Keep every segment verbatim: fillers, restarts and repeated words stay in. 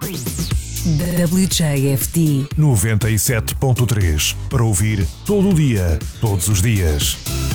W J F D noventa e sete ponto três, para ouvir todo o dia, todos os dias.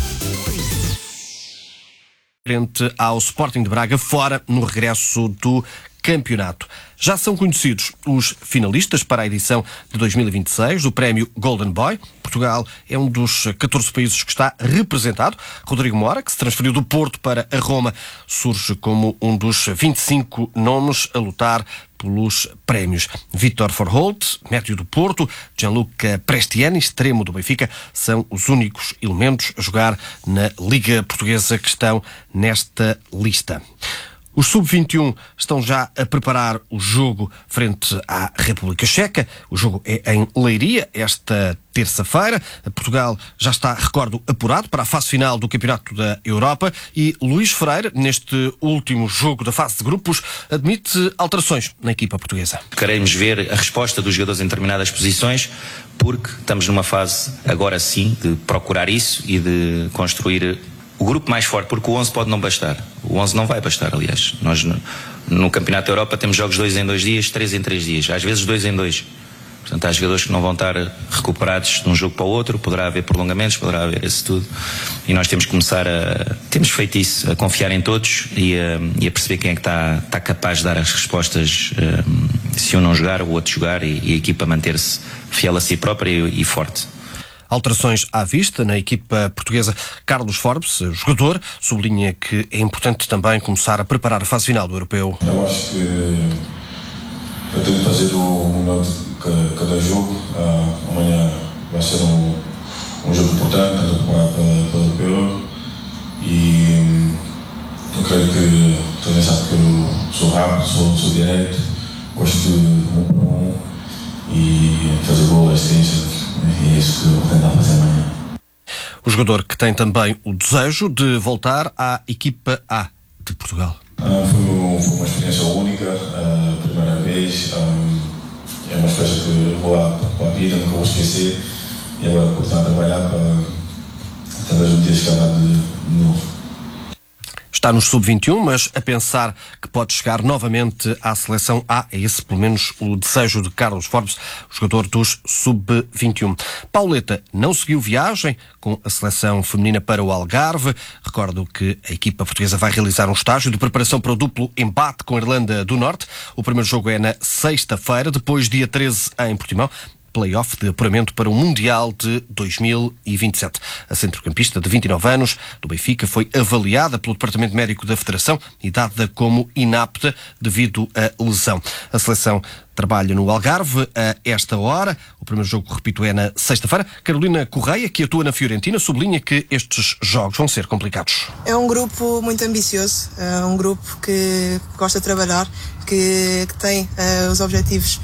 Frente ao Sporting de Braga, fora no regresso do campeonato. Já são conhecidos os finalistas para a edição de dois mil e vinte e seis do prémio Golden Boy. Portugal é um dos catorze países que está representado. Rodrigo Mora, que se transferiu do Porto para a Roma, surge como um dos vinte e cinco nomes a lutar pelos prémios. Vítor Forholt, médio do Porto, Gianluca Prestiani, extremo do Benfica, são os únicos elementos a jogar na Liga Portuguesa que estão nesta lista. Os sub vinte e um estão já a preparar o jogo frente à República Checa. O jogo é em Leiria, esta terça-feira. Portugal já está, recordo, apurado para a fase final do Campeonato da Europa e Luís Freire, neste último jogo da fase de grupos, admite alterações na equipa portuguesa. Queremos ver a resposta dos jogadores em determinadas posições, porque estamos numa fase, agora sim, de procurar isso e de construir o grupo mais forte, porque o onze pode não bastar. O onze não vai bastar, aliás. Nós no, no Campeonato da Europa temos jogos dois em dois dias, três em três dias, às vezes dois em dois. Portanto, há jogadores que não vão estar recuperados de um jogo para o outro, poderá haver prolongamentos, poderá haver isso tudo. E nós temos que começar a... Temos feito isso, a confiar em todos e a, e a perceber quem é que está, está capaz de dar as respostas, um, se um não jogar, o outro jogar, e, e a equipa manter-se fiel a si própria e, e forte. Alterações à vista na equipa portuguesa. Carlos Forbes, jogador, sublinha que é importante também começar a preparar a fase final do Europeu. Eu acho que eu tenho que fazer o melhor de cada jogo. Uh, amanhã vai ser um, um jogo importante, tanto para, para, para o Europeu. E eu creio que toda sabe que eu sou rápido, sou, sou direto, gosto de um para um e fazer gol, assistência. É isso que eu vou tentar fazer amanhã. O jogador que tem também o desejo de voltar à equipa A de Portugal. Uh, foi, foi uma experiência única, a uh, primeira vez. Um, é uma experiência que eu vou lá para a vida, nunca vou esquecer. E agora vou estar a trabalhar para talvez um dia chegar lá de, de novo. Está nos sub vinte e um, mas a pensar que pode chegar novamente à seleção A. É esse, pelo menos, o desejo de Carlos Forbes, jogador dos sub vinte e um. Pauleta não seguiu viagem com a seleção feminina para o Algarve. Recordo que a equipa portuguesa vai realizar um estágio de preparação para o duplo embate com a Irlanda do Norte. O primeiro jogo é na sexta-feira, depois dia treze em Portimão. Play-off de apuramento para o Mundial de dois mil e vinte e sete. A centrocampista de vinte e nove anos do Benfica foi avaliada pelo Departamento Médico da Federação e dada como inapta devido à lesão. A seleção trabalha no Algarve a esta hora. O primeiro jogo, repito, é na sexta-feira. Carolina Correia, que atua na Fiorentina, sublinha que estes jogos vão ser complicados. É um grupo muito ambicioso, é um grupo que gosta de trabalhar, que, que tem uh, os objetivos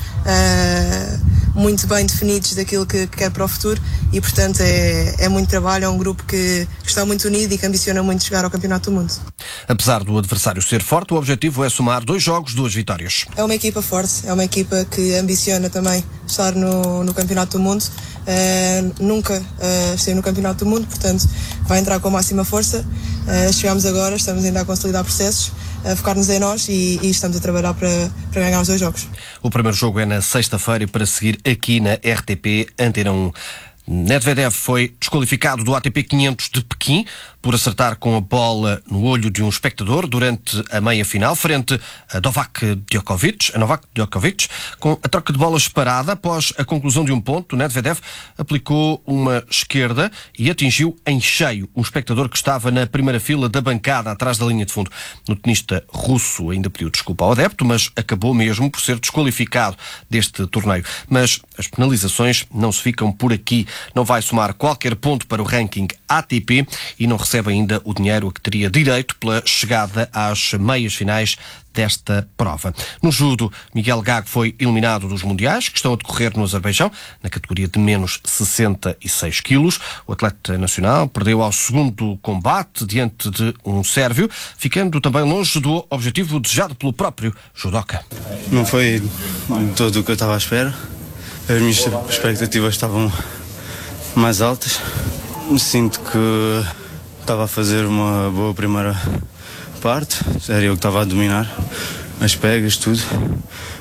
uh, muito bem definidos daquilo que, que quer para o futuro e, portanto, é, é muito trabalho, é um grupo que está muito unido e que ambiciona muito chegar ao Campeonato do Mundo. Apesar do adversário ser forte, o objetivo é somar dois jogos, duas vitórias. É uma equipa forte, é uma equipa que ambiciona também estar no, no Campeonato do Mundo. Uh, nunca uh, esteve no Campeonato do Mundo, portanto vai entrar com a máxima força. Uh, chegamos agora, estamos ainda a consolidar processos, a focar-nos em nós e, e estamos a trabalhar para, para ganhar os dois jogos. O primeiro jogo é na sexta-feira e para seguir aqui na R T P Antena um. Medvedev foi desqualificado do A T P quinhentos de Pequim por acertar com a bola no olho de um espectador durante a meia-final, frente a Novak Djokovic, a Novak Djokovic, com a troca de bolas parada após a conclusão de um ponto. Medvedev aplicou uma esquerda e atingiu em cheio um espectador que estava na primeira fila da bancada, atrás da linha de fundo. O tenista russo ainda pediu desculpa ao adepto, mas acabou mesmo por ser desqualificado deste torneio. Mas as penalizações não se ficam por aqui. Não vai somar qualquer ponto para o ranking A T P e não recebe ainda o dinheiro a que teria direito pela chegada às meias finais desta prova. No judo, Miguel Gago foi eliminado dos mundiais, que estão a decorrer no Azerbaijão, na categoria de menos sessenta e seis quilos. O atleta nacional perdeu ao segundo combate diante de um sérvio, ficando também longe do objetivo desejado pelo próprio judoca. Não foi todo o que eu estava à espera. As minhas expectativas estavam mais altas. Sinto que estava a fazer uma boa primeira parte, era eu que estava a dominar as pegas, tudo,